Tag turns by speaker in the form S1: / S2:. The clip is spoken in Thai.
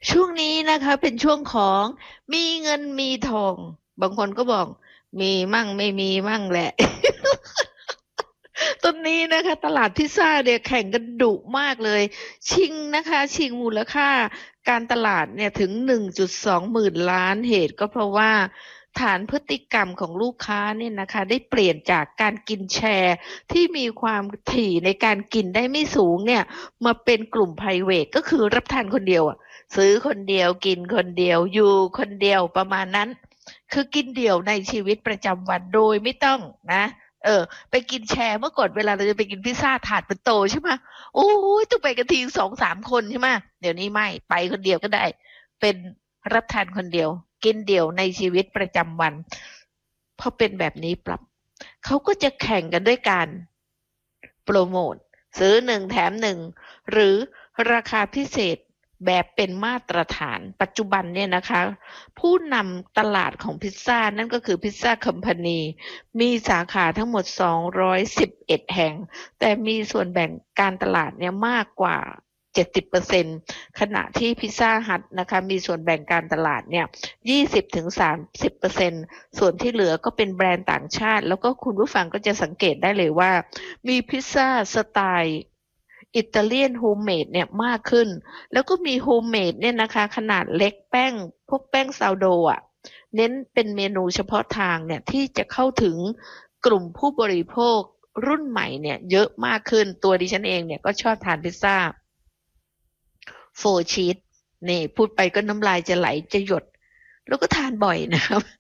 S1: ช่วงนี้นะคะเป็นช่วงของมีเงินมีทองบางคนก็บอกมีมั่งไม่มีมั่งแหละตอนนี้นะคะตลาดพิซซ่าเนี่ยแข่งกันดุมากเลยชิงนะคะชิงมูลค่าการตลาดเนี่ยถึง1.2 หมื่นล้านเหตุก็เพราะว่าฐานพฤติกรรมของลูกค้าเนี่ยนะคะได้เปลี่ยนจากการกินแชร์ที่มีความถี่ในการกินได้ไม่สูงเนี่ยมาเป็นกลุ่ม private ก็คือรับทานคนเดียวอะ ซื้อคนเดียวกินคนเดียวอยู่คนเดียวประมาณนั้นคือกินเดี่ยวในชีวิตประจำวันโดยไม่ต้องนะเออไปกินแชร์เมื่อก่อนเวลาเราจะไปกินพิซซ่าถาดเป็นโตใช่ไหมโอ้ยต้องไปกันที2-3 คนใช่ไหมเดี๋ยวนี้ไม่ไปคนเดียวก็ได้เป็นรับทานคนเดียวกินเดี่ยวในชีวิตประจำวันพอเป็นแบบนี้ปรับเขาก็จะแข่งกันด้วยการโปรโมทซื้อหนึ่งแถมหนึ่งหรือราคาพิเศษ แบบเป็นมาตรฐานปัจจุบันเนี่ยนะคะผู้นำตลาดของพิซซ่านั่นก็คือพิซซ่าคัมพานีมีสาขาทั้งหมด211แห่งแต่มีส่วนแบ่งการตลาดเนี่ยมากกว่า70%ขณะที่พิซซ่าฮัทนะคะมีส่วนแบ่งการตลาดเนี่ย20-30%ส่วนที่เหลือก็เป็นแบรนด์ต่างชาติแล้วก็คุณผู้ฟังก็จะสังเกตได้เลยว่ามีพิซซ่าสไตล์อิตาเลียนโฮมเมดเนี่ยมากขึ้น แล้วก็มีโฮมเมดเนี่ยนะคะขนาดเล็กแป้งพวกแป้งซาวโดอ่ะเน้นเป็นเมนูเฉพาะทางเนี่ยที่จะเข้าถึงกลุ่มผู้บริโภครุ่นใหม่เนี่ยเยอะมากขึ้นตัวดิฉันเองเนี่ยก็ชอบทานพิซซ่าโฟร์ชีสนี่พูดไปก็น้ำลายจะไหลจะหยดแล้วก็ทานบ่อยนะครับ